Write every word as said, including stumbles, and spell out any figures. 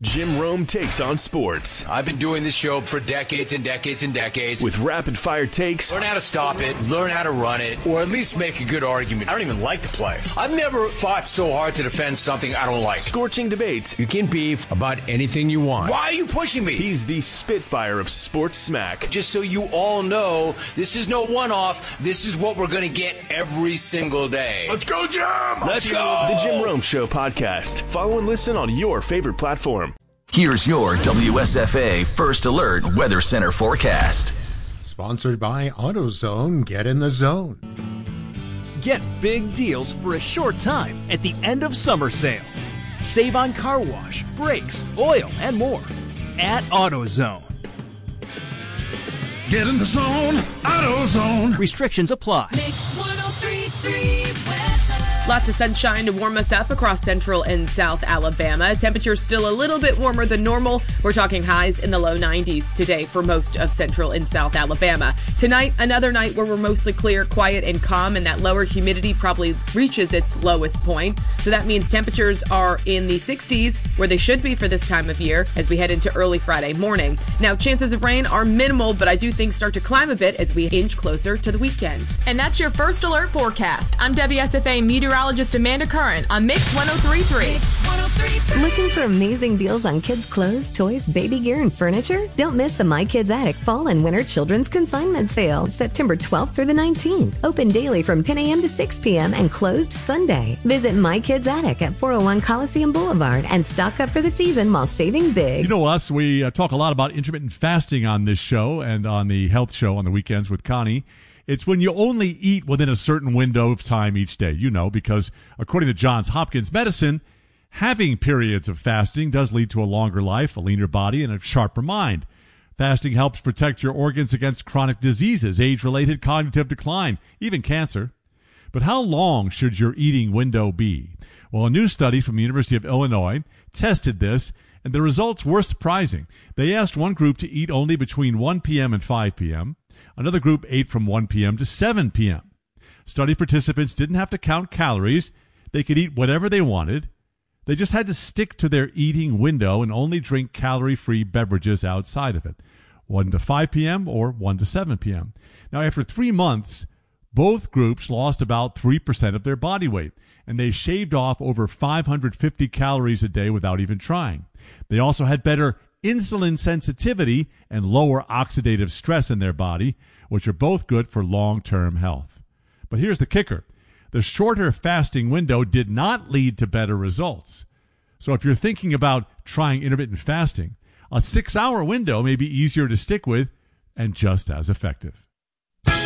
Jim Rome takes on sports. I've been doing this show for decades and decades and decades. With rapid-fire takes. Learn how to stop it, learn how to run it, or at least make a good argument. I don't even like to play. I've never fought so hard to defend something I don't like. Scorching debates. You can beef about anything you want. Why are you pushing me? He's the Spitfire of sports smack. Just so you all know, this is no one-off. This is what we're going to get every single day. Let's go, Jim! Let's go! The Jim Rome Show podcast. Follow and listen on your favorite platform. Here's your W S F A First Alert Weather Center forecast. Sponsored by AutoZone. Get in the zone. Get big deals for a short time at the end of summer sale. Save on car wash, brakes, oil, and more at AutoZone. Get in the zone, AutoZone. Restrictions apply. Mix one oh three point three weather. Lots of sunshine to warm us up across central and south Alabama. Temperatures still a little bit warmer than normal. We're talking highs in the low nineties today for most of central and south Alabama. Tonight, another night where we're mostly clear, quiet, and calm, and that lower humidity probably reaches its lowest point. So that means temperatures are in the sixties, where they should be for this time of year, as we head into early Friday morning. Now, chances of rain are minimal, but I do think start to climb a bit as we inch closer to the weekend. And that's your First Alert forecast. I'm W S F A meteorologist Amanda Curran on Mix one oh three point three. Looking for amazing deals on kids' clothes, toys, baby gear, and furniture? Don't miss the My Kids Attic Fall and Winter Children's Consignment Sale, September twelfth through the nineteenth. Open daily from ten a.m. to six p.m. and closed Sunday. Visit My Kids Attic at four oh one Coliseum Boulevard and stock up for the season while saving big. You know us, we uh, talk a lot about intermittent fasting on this show and on the health show on the weekends with Connie. It's when you only eat within a certain window of time each day, you know, because according to Johns Hopkins Medicine, having periods of fasting does lead to a longer life, a leaner body, and a sharper mind. Fasting helps protect your organs against chronic diseases, age-related cognitive decline, even cancer. But how long should your eating window be? Well, a new study from the University of Illinois tested this, and the results were surprising. They asked one group to eat only between one p.m. and five p.m., Another group ate from one p.m. to seven p.m. Study participants didn't have to count calories. They could eat whatever they wanted. They just had to stick to their eating window and only drink calorie-free beverages outside of it, one to five p.m. or one to seven p.m. Now, after three months, both groups lost about three percent of their body weight, and they shaved off over five hundred fifty calories a day without even trying. They also had better insulin sensitivity and lower oxidative stress in their body, which are both good for long-term health. But here's the kicker. The shorter fasting window did not lead to better results. So if you're thinking about trying intermittent fasting, a six-hour window may be easier to stick with and just as effective.